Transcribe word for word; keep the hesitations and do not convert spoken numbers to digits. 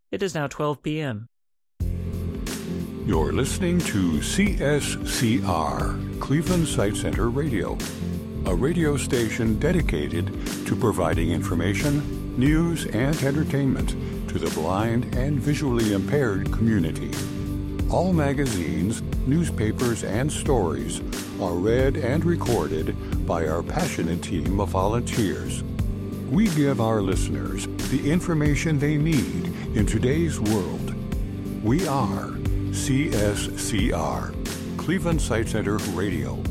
It is now twelve p.m. You're listening to C S C R, Cleveland Sight Center Radio, a radio station dedicated to providing information, news, and entertainment to the blind and visually impaired community. All magazines, newspapers, and stories are read and recorded by our passionate team of volunteers. We give our listeners the information they need in today's world. We are C S C R, Cleveland Sight Center Radio.